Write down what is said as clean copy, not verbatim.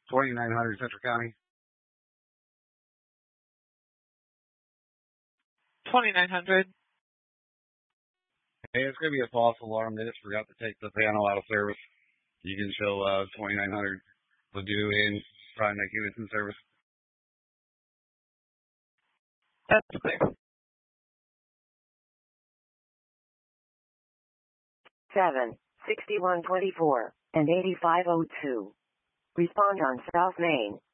2900 Central County. 2900. Hey, it's going to be a false alarm. They just forgot to take the panel out of service. You can show 2900 Ladue in Primary units in service. That's clear. 7, 6124, and 8502. Respond on South Main.